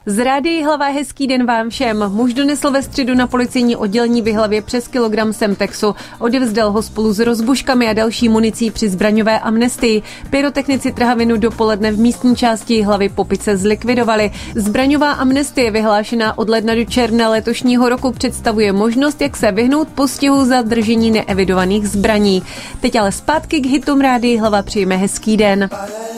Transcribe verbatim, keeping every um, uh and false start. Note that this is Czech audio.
Z Rádií Hlava hezký den vám všem. Muž donesl ve středu na policejní oddělení v Jihlavě přes kilogram Semtexu. Odevzdal ho spolu s rozbuškami a další municí při zbraňové amnestii. Pyrotechnici trhavinu dopoledne v místní části Jihlavy Popice zlikvidovali. Zbraňová amnestie vyhlášená od ledna do června letošního roku představuje možnost, jak se vyhnout postihu za držení neevidovaných zbraní. Teď ale zpátky k hitům Rádií Hlava, přejeme hezký den.